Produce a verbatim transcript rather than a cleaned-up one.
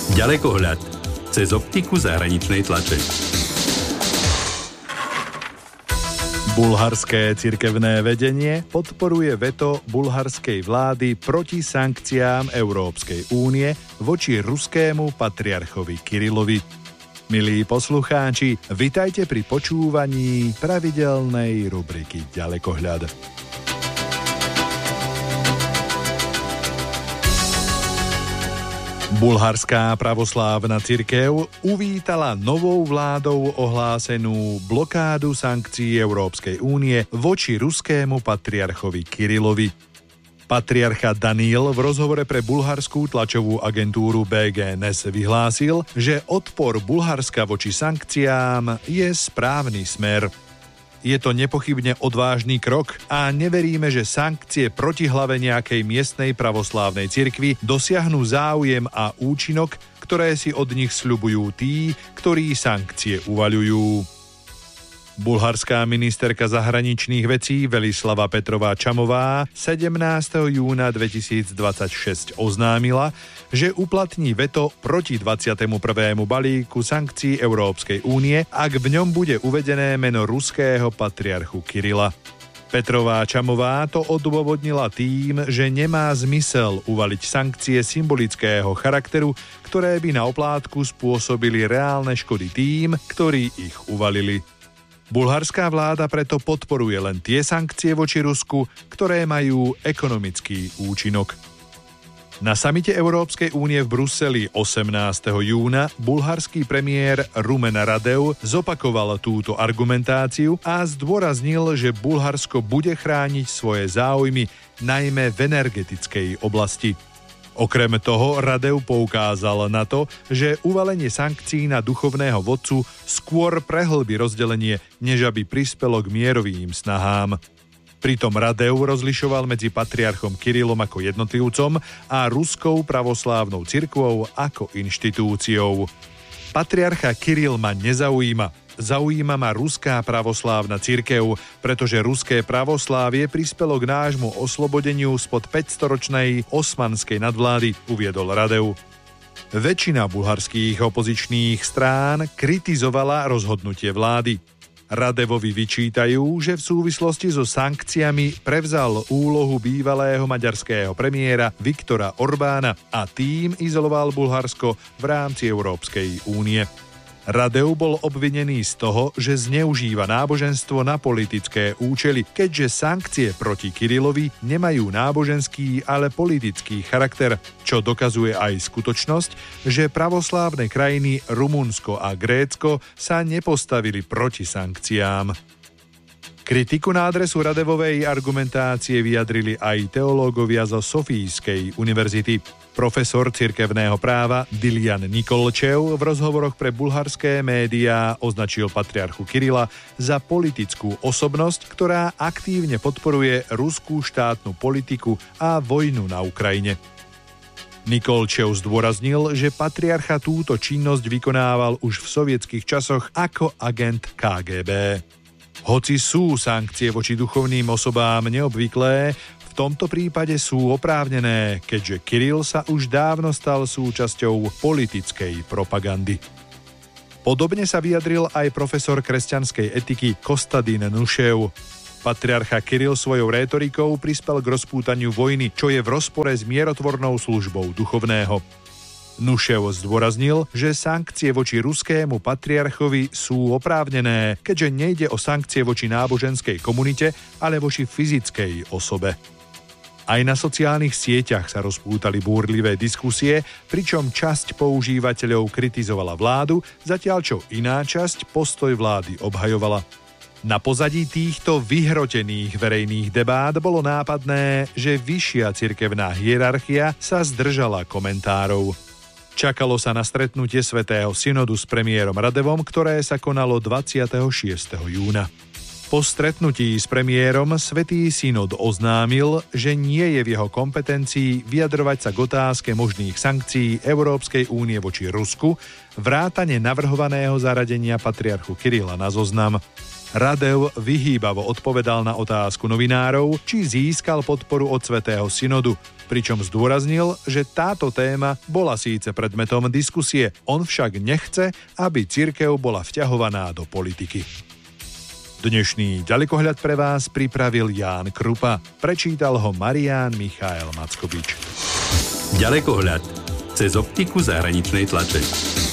Ďalekohľad cez optiku zahraničnej tlače. Bulharské cirkevné vedenie podporuje veto bulharskej vlády proti sankciám Európskej únie voči ruskému patriarchovi Kyrilovi. Milí poslucháči, vitajte pri počúvaní pravidelnej rubriky Ďalekohľad. Bulharská pravoslávna cirkev uvítala novou vládou ohlásenú blokádu sankcií Európskej únie voči ruskému patriarchovi Kyrilovi. Patriarcha Daniil v rozhovore pre bulharskú tlačovú agentúru bé gé en es vyhlásil, že odpor Bulharska voči sankciám je správny smer. Je to nepochybne odvážny krok a neveríme, že sankcie proti hlave nejakej miestnej pravoslávnej cirkvi dosiahnu záujem a účinok, ktoré si od nich sľubujú tí, ktorí sankcie uvaľujú. Bulharská ministerka zahraničných vecí Velislava Petrová-Čamová sedemnásteho júna dvetisícdvadsaťšesť oznámila, že uplatní veto proti dvadsiatemu prvému balíku sankcií Európskej únie, ak v ňom bude uvedené meno ruského patriarchu Kyrila. Petrová-Čamová to odôvodnila tým, že nemá zmysel uvaliť sankcie symbolického charakteru, ktoré by na oplátku spôsobili reálne škody tým, ktorí ich uvalili. Bulharská vláda preto podporuje len tie sankcie voči Rusku, ktoré majú ekonomický účinok. Na samite Európskej únie v Bruseli osemnásteho júna bulharský premiér Rumen Radev zopakoval túto argumentáciu a zdôraznil, že Bulharsko bude chrániť svoje záujmy najmä v energetickej oblasti. Okrem toho Radev poukázal na to, že uvalenie sankcií na duchovného vodcu skôr prehlbí rozdelenie, než aby prispelo k mierovým snahám. Pritom Radev rozlišoval medzi patriarchom Kyrilom ako jednotlivcom a ruskou pravoslávnou cirkvou ako inštitúciou. Patriarcha Kyril ma nezaujíma. Zaujíma ma ruská pravoslávna cirkev, pretože ruské pravoslávie prispelo k nášmu oslobodeniu spod päťstoročnej osmanskej nadvlády, uviedol Radev. Väčšina bulharských opozičných strán kritizovala rozhodnutie vlády. Radevovi vyčítajú, že v súvislosti so sankciami prevzal úlohu bývalého maďarského premiéra Viktora Orbána a tým izoloval Bulharsko v rámci Európskej únie. Radev bol obvinený z toho, že zneužíva náboženstvo na politické účely, keďže sankcie proti Kyrilovi nemajú náboženský, ale politický charakter, čo dokazuje aj skutočnosť, že pravoslávne krajiny Rumunsko a Grécko sa nepostavili proti sankciám. Kritiku na adresu Radevovej argumentácie vyjadrili aj teológovia zo Sofijskej univerzity. Profesor cirkevného práva Dilian Nikolčev v rozhovoroch pre bulharské médiá označil patriarchu Kyrila za politickú osobnosť, ktorá aktívne podporuje ruskú štátnu politiku a vojnu na Ukrajine. Nikolčev zdôraznil, že patriarcha túto činnosť vykonával už v sovietských časoch ako agent ká gé bé. Hoci sú sankcie voči duchovným osobám neobvyklé, v tomto prípade sú oprávnené, keďže Kyril sa už dávno stal súčasťou politickej propagandy. Podobne sa vyjadril aj profesor kresťanskej etiky Kostadin Nušev. Patriarcha Kyril svojou rétorikou prispel k rozpútaniu vojny, čo je v rozpore s mierotvornou službou duchovného. Nušev zdôraznil, že sankcie voči ruskému patriarchovi sú oprávnené, keďže nejde o sankcie voči náboženskej komunite, ale voči fyzickej osobe. Aj na sociálnych sieťach sa rozpútali búrlivé diskusie, pričom časť používateľov kritizovala vládu, zatiaľ čo iná časť postoj vlády obhajovala. Na pozadí týchto vyhrotených verejných debát bolo nápadné, že vyššia cirkevná hierarchia sa zdržala komentárov. Čakalo sa na stretnutie Svätého synodu s premiérom Radevom, ktoré sa konalo dvadsiateho šiesteho júna. Po stretnutí s premiérom Svätý synod oznámil, že nie je v jeho kompetencii vyjadrovať sa k otázke možných sankcií Európskej únie voči Rusku, vrátane navrhovaného zaradenia patriarchu Kyrila na zoznam. Radev vyhýbavo odpovedal na otázku novinárov, či získal podporu od Svätého synodu, pričom zdôraznil, že táto téma bola síce predmetom diskusie, on však nechce, aby cirkev bola vťahovaná do politiky. Dnešný ďalekohľad pre vás pripravil Ján Krupa. Prečítal ho Marián Michael Mackovič. Ďalekohľad cez optiku zahraničnej tlače.